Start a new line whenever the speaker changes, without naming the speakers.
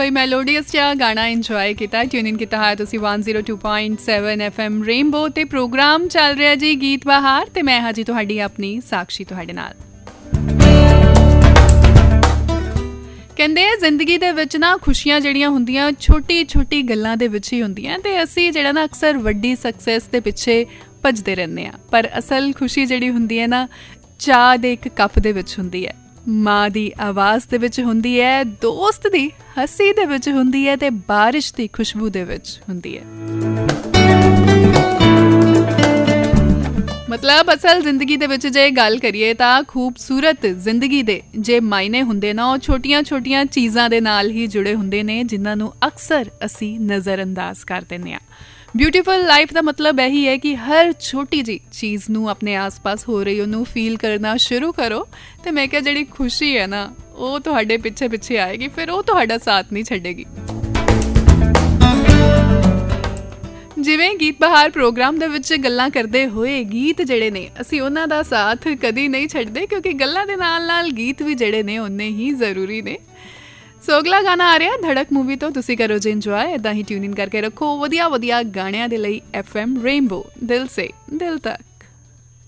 ਬਈ ਮੈਲੋਡੀਅਸ ਜਿਹਾ ਗਾਣਾ ਇੰਜੋਏ ਕੀਤਾ, ਟਿਊਨ ਇਨ ਕੀਤਾ ਹੈ ਤੁਸੀਂ 102.7 FM ਰੇਨਬੋ ਤੇ ਪ੍ਰੋਗਰਾਮ ਚੱਲ ਰਿਹਾ ਜੀ ਗੀਤ ਬਹਾਰ ਤੇ ਮੈਂ ਹਾਂ ਜੀ ਤੁਹਾਡੀ ਆਪਣੀ ਸਾਕਸ਼ੀ ਤੁਹਾਡੇ ਨਾਲ। ਕਹਿੰਦੇ ਆ ਜ਼ਿੰਦਗੀ ਦੇ ਵਿੱਚ ਨਾ ਖੁਸ਼ੀਆਂ ਜਿਹੜੀਆਂ ਹੁੰਦੀਆਂ ਛੋਟੀ ਛੋਟੀ ਗੱਲਾਂ ਦੇ ਵਿੱਚ ਹੀ ਹੁੰਦੀਆਂ ਤੇ ਅਸੀਂ ਜਿਹੜਾ ਨਾ ਅਕਸਰ ਵੱਡੀ ਸਕਸੈਸ ਦੇ ਪਿੱਛੇ ਭੱਜਦੇ ਰਹਿੰਦੇ ਹਾਂ, ਪਰ ਅਸਲ ਖੁਸ਼ੀ ਜਿਹੜੀ ਹੁੰਦੀ ਹੈ ਨਾ ਚਾਹ ਦੇ ਇੱਕ ਕੱਪ ਦੇ ਵਿੱਚ ਹੁੰਦੀ ਹੈ, ਮਾਂ ਦੀ ਆਵਾਜ਼ ਦੇ ਵਿੱਚ ਹੁੰਦੀ ਹੈ, ਦੋਸਤ ਦੀ ਹੱਸੀ ਦੇ ਵਿੱਚ ਹੁੰਦੀ ਹੈ ਤੇ ਬਾਰਿਸ਼ ਦੀ ਖੁਸ਼ਬੂ ਦੇ ਵਿੱਚ ਹੁੰਦੀ ਹੈ। ਮਤਲਬ ਅਸਲ ਜ਼ਿੰਦਗੀ ਦੇ ਵਿੱਚ ਜੇ ਗੱਲ ਕਰੀਏ ਤਾਂ ਖੂਬਸੂਰਤ ਜ਼ਿੰਦਗੀ ਦੇ ਜੇ ਮਾਇਨੇ ਹੁੰਦੇ ਨਾ ਉਹ ਛੋਟੀਆਂ ਛੋਟੀਆਂ ਚੀਜ਼ਾਂ ਦੇ ਨਾਲ ਹੀ ਜੁੜੇ ਹੁੰਦੇ ਨੇ ਜਿਨ੍ਹਾਂ ਨੂੰ ਅਕਸਰ ਅਸੀਂ ਨਜ਼ਰਅੰਦਾਜ਼ ਕਰ ਦਿੰਦੇ ਹਾਂ। ਬਿਊਟੀਫੁਲ ਲਾਈਫ ਦਾ ਮਤਲਬ ਇਹੀ ਹੈ ਕਿ ਹਰ ਛੋਟੀ ਜਿਹੀ ਚੀਜ਼ ਨੂੰ ਆਪਣੇ ਆਸ-ਪਾਸ ਹੋ ਰਹੀ ਉਹਨੂੰ ਫੀਲ ਕਰਨਾ ਸ਼ੁਰੂ ਕਰੋ ਤੇ ਮੈਂ ਕਿਹਾ ਜਿਹੜੀ ਖੁਸ਼ੀ ਹੈ ਨਾ ਉਹ ਤੁਹਾਡੇ ਪਿੱਛੇ ਪਿੱਛੇ ਆਏਗੀ, ਫਿਰ ਉਹ ਤੁਹਾਡਾ ਸਾਥ ਨਹੀਂ ਛੱਡੇਗੀ। ਜਿਵੇਂ ਗੀਤ ਬਹਾਰ ਪ੍ਰੋਗਰਾਮ ਦੇ ਵਿੱਚ ਗੱਲਾਂ ਕਰਦੇ ਹੋਏ ਗੀਤ ਜਿਹੜੇ ਨੇ ਅਸੀਂ ਉਹਨਾਂ ਦਾ ਸਾਥ ਕਦੀ ਨਹੀਂ ਛੱਡਦੇ ਕਿਉਂਕਿ ਗੱਲਾਂ ਦੇ ਨਾਲ ਨਾਲ ਗੀਤ ਵੀ ਜਿਹੜੇ ਨੇ ਉਨੇ ਹੀ ਜ਼ਰੂਰੀ ਨੇ। ਸੋ ਅਗਲਾ ਗਾਣਾ ਆ ਰਿਹਾ ਧੜਕ ਮੂਵੀ ਤੋਂ, ਤੁਸੀਂ ਕਰੋ ਜੀ ਇੰਜੋਏ। ਇੱਦਾਂ ਹੀ ਟਿਊਨ ਇਨ ਕਰਕੇ ਰੱਖੋ ਵਧੀਆ ਵਧੀਆ ਗਾਣਿਆਂ ਦੇ ਲਈ FM ਰੇਨਬੋ, ਦਿਲ ਸੇ ਦਿਲ ਤੱਕ।